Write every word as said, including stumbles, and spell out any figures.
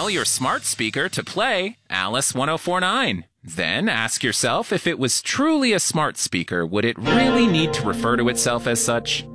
tell your smart speaker to play Alice one oh four nine. Then ask yourself if it was truly a smart speaker, would it really need to refer to itself as such?